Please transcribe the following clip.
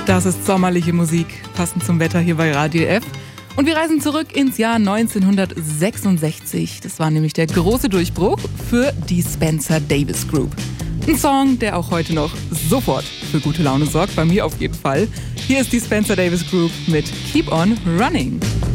Das ist sommerliche Musik, passend zum Wetter hier bei Radio F. Und wir reisen zurück ins Jahr 1966. Das war nämlich der große Durchbruch für die Spencer Davis Group. Ein Song, der auch heute noch sofort für gute Laune sorgt, bei mir auf jeden Fall. Hier ist die Spencer Davis Group mit Keep on Running.